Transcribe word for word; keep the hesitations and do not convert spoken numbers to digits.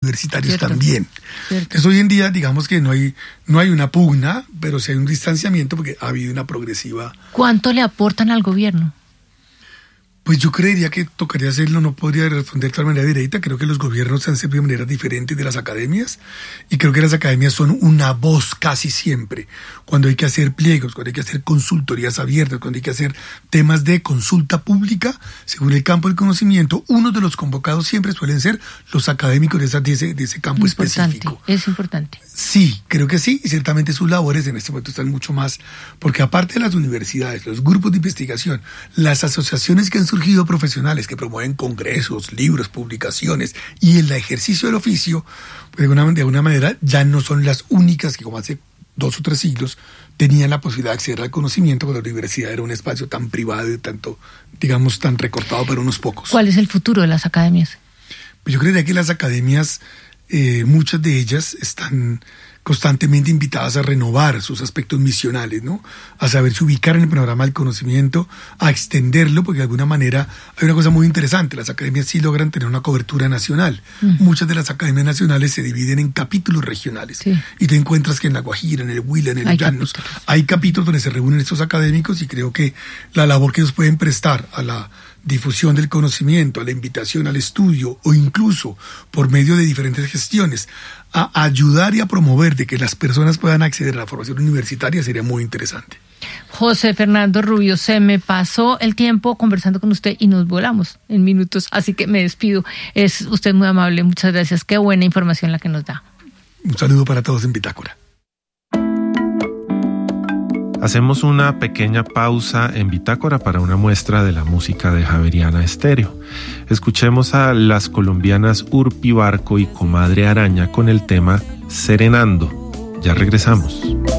universitarios Cierto. también. Cierto. Entonces hoy en día digamos que no hay, no hay una pugna, pero sí hay un distanciamiento porque ha habido una progresiva. ¿Cuánto le aportan al gobierno? Pues yo creería que tocaría hacerlo, no podría responder de tal manera directa. Creo que los gobiernos han servido de manera diferente de las academias y creo que las academias son una voz casi siempre. Cuando hay que hacer pliegos, cuando hay que hacer consultorías abiertas, cuando hay que hacer temas de consulta pública, según el campo del conocimiento, uno de los convocados siempre suelen ser los académicos de, esa, de, ese, de ese campo Importante, específico. Es importante. Sí, creo que sí, y ciertamente sus labores en este momento están mucho más, porque aparte de las universidades, los grupos de investigación, las asociaciones que han surgido profesionales que promueven congresos, libros, publicaciones y el ejercicio del oficio, pues de alguna, de alguna manera ya no son las únicas que como hace dos o tres siglos tenían la posibilidad de acceder al conocimiento cuando la universidad era un espacio tan privado y tanto, digamos, tan recortado para unos pocos. ¿Cuál es el futuro de las academias? Pues yo creería que las academias, eh, muchas de ellas están constantemente invitadas a renovar sus aspectos misionales, ¿no? A saberse ubicar en el panorama del conocimiento, a extenderlo, porque de alguna manera hay una cosa muy interesante, las academias sí logran tener una cobertura nacional. Uh-huh. Muchas de las academias nacionales se dividen en capítulos regionales. Sí. Y te encuentras que en La Guajira, en el Huila, en el hay Llanos, capítulos. hay capítulos donde se reúnen estos académicos y creo que la labor que ellos pueden prestar a la difusión del conocimiento, a la invitación al estudio o incluso por medio de diferentes gestiones a ayudar y a promover de que las personas puedan acceder a la formación universitaria sería muy interesante. José Fernando Rubio, se me pasó el tiempo conversando con usted y nos volamos en minutos, así que me despido. Es usted muy amable, muchas gracias. Qué buena información la que nos da. Un saludo para todos en Bitácora. Hacemos una pequeña pausa en Bitácora para una muestra de la música de Javeriana Estéreo. Escuchemos a las colombianas Urpi Barco y Comadre Araña con el tema Serenando. Ya regresamos.